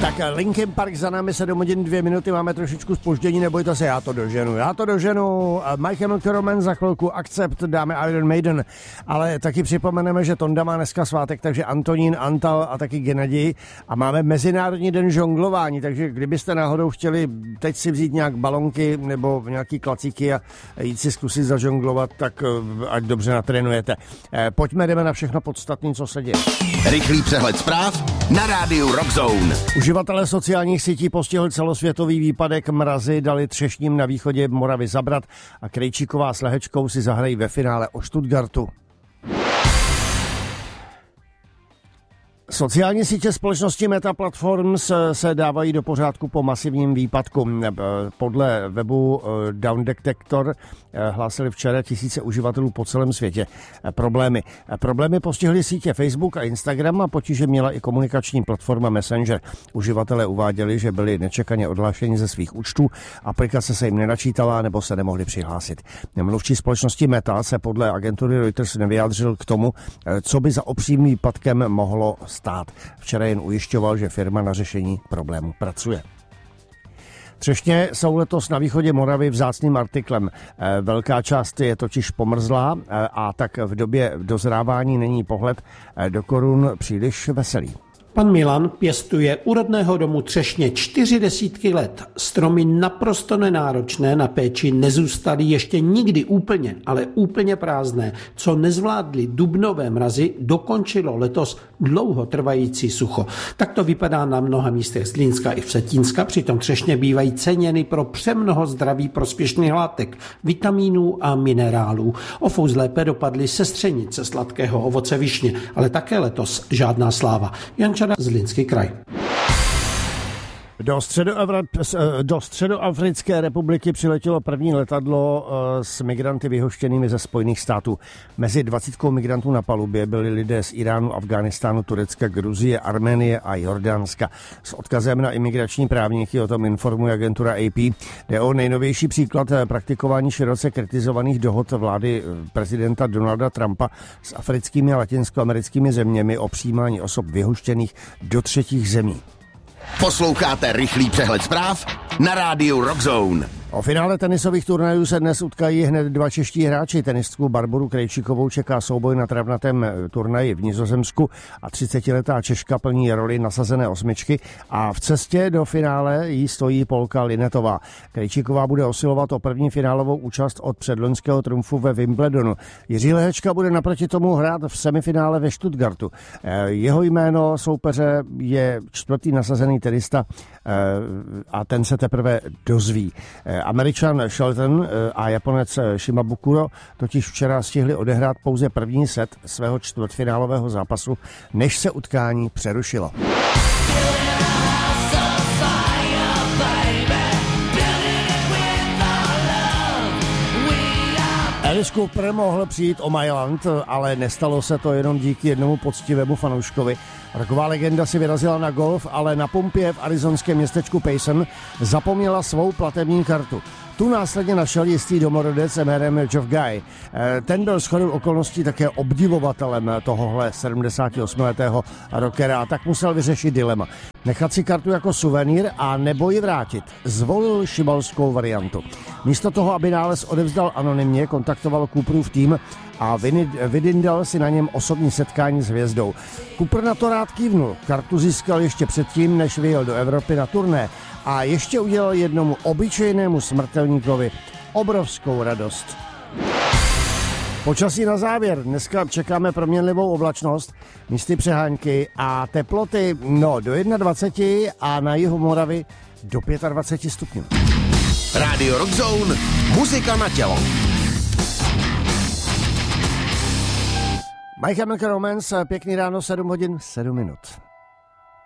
Tak Linkin Park za námi 7 hodin 2 minuty, máme trošičku zpoždění, nebojte se, já to doženu. My Chemical Romance za chvilku, Accept, dáme Iron Maiden, ale taky připomeneme, že Tonda má dneska svátek, takže Antonín, Antal a taky Gennadij a máme Mezinárodní den žonglování, takže kdybyste náhodou chtěli teď si vzít nějak balonky nebo nějaký klacíky a jít si zkusit zažonglovat, tak ať dobře natrénujete. Pojďme, jdeme na všechno podstatné, co se děje. Rychlý přehled zpráv na rádiu Rock Zone. Uživatelé sociálních sítí postihl celosvětový výpadek, mrazy dali Třešním na východě Moravy zabrat a Krejčíková s Lehečkou si zahrají ve finále o Stuttgartu. Sociální sítě společnosti Meta Platforms se dávají do pořádku po masivním výpadku. Podle webu Down Detector hlásili včera tisíce uživatelů po celém světě Problémy postihly sítě Facebook a Instagram a potíže měla i komunikační platforma Messenger. Uživatelé uváděli, že byli nečekaně odhlášeni ze svých účtů, aplikace se jim nenačítala nebo se nemohli přihlásit. Mluvčí společnosti Meta se podle agentury Reuters nevyjádřil k tomu, co by za obřím výpadkem mohlo stát. Včera jen ujišťoval, že firma na řešení problému pracuje. Třešně jsou letos na východě Moravy vzácným artiklem. Velká část je totiž pomrzlá a tak v době dozrávání není pohled do korun příliš veselý. Pan Milan pěstuje u rodného domu Třešně 40 let. Stromy naprosto nenáročné na péči nezůstaly ještě nikdy úplně, ale úplně prázdné. Co nezvládly dubnové mrazy, dokončilo letos dlouhotrvající sucho. Tak to vypadá na mnoha místech Zlínska i Vsetínska, přitom Třešně bývají ceněny pro přemnoho zdraví prospěšných látek, vitamínů a minerálů. O fous lépe dopadly sestřenice sladkého ovoce višně, ale také letos žádná sláva. Zlínský kraj. Do Středoafrické republiky přiletělo první letadlo s migranty vyhoštěnými ze Spojených států. Mezi 20 migrantů na palubě byli lidé z Iránu, Afghánistánu, Turecka, Gruzie, Arménie a Jordánska. S odkazem na imigrační právníky o tom informuje agentura AP. Jde o nejnovější příklad praktikování široce kritizovaných dohod vlády prezidenta Donalda Trumpa s africkými a latinskoamerickými zeměmi o přijímání osob vyhoštěných do třetích zemí. Posloucháte rychlý přehled zpráv na rádiu Rock Zone. O finále tenisových turnajů se dnes utkají hned dva čeští hráči. Tenistku Barboru Krejčíkovou čeká souboj na travnatém turnaji v Nizozemsku a 30letá Češka plní roli nasazené osmičky a v cestě do finále jí stojí Polka Linetová. Krejčíková bude usilovat o první finálovou účast od předloňského trumfu ve Wimbledonu. Jiří Lehečka bude naproti tomu hrát v semifinále ve Stuttgartu. Jeho jméno soupeře je čtvrtý nasazený tenista a ten se teprve dozví. Američan Shelton a Japonec Shimabukuro totiž včera stihli odehrát pouze první set svého čtvrtfinálového zápasu, než se utkání přerušilo. Alice Cooper mohl přijít o Mailand, ale nestalo se to jenom díky jednomu poctivému fanouškovi. Roková legenda si vyrazila na golf, ale na pumpě v arizonském městečku Payson zapomněla svou platební kartu. Tu následně našel jistý domorodec jménem Jeff Guy. Ten byl shodou okolností také obdivovatelem tohohle 78letého rockera a tak musel vyřešit dilema. Nechat si kartu jako suvenýr a nebo ji vrátit. Zvolil šibalskou variantu. Místo toho, aby nález odevzdal anonymně, kontaktoval Cooperův tým a vydindal si na něm osobní setkání s hvězdou. Cooper na to rád kývnul. Kartu získal ještě předtím, než vyjel do Evropy na turné a ještě udělal jednomu obyčejnému smrtelníkovi obrovskou radost. Počasí na závěr. Dneska čekáme proměnlivou oblačnost, místy přehánky a teploty do 21 a na jihu Moravy do 25 stupňů. Radio Rock Zone, muzika na tělo. My Chemical Romance, pěkný ráno, 7 hodin, 7 minut.